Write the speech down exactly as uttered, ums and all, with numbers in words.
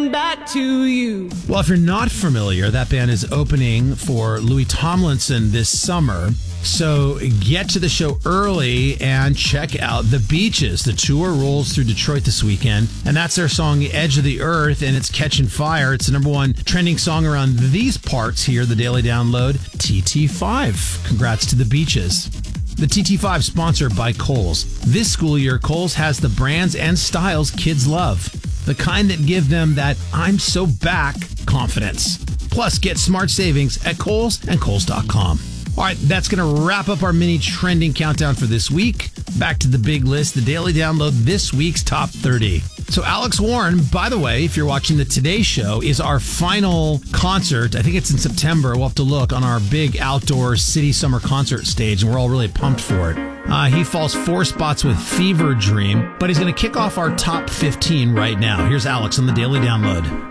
coming back to you. Well, if you're not familiar, that band is opening for Louis Tomlinson this summer. So get to the show early and check out The Beaches. The tour rolls through Detroit this weekend, and that's their song Edge of the Earth, and it's catching fire. It's the number one trending song around these parts here, the Daily Download, T T five. Congrats to The Beaches. The T T five sponsored by Kohl's. This school year, Kohl's has the brands and styles kids love. The kind that give them that I'm so back confidence. Plus, get smart savings at Kohl's and Kohl's dot com. All right, that's going to wrap up our mini trending countdown for this week. Back to the big list, the Daily Download, this week's top thirty. So Alex Warren, by the way, if you're watching the Today Show, is our final concert. I think it's in September. We'll have to look on our big outdoor city summer concert stage, and we're all really pumped for it. Uh, he falls four spots with Fever Dream, but he's going to kick off our top fifteen right now. Here's Alex on the Daily Download.